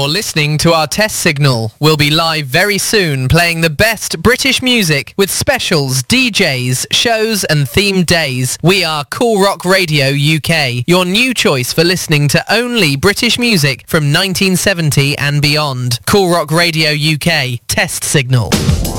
You're listening to our test signal. We'll be live very soon playing the best British music with specials, DJs, shows and themed days. We are Cool Rock Radio UK, your new choice for listening to only British music from 1970 and beyond. Cool Rock Radio UK, test signal.